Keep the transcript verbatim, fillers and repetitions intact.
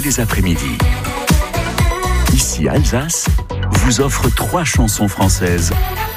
les après-midi. Ici Alsace vous offre trois chansons françaises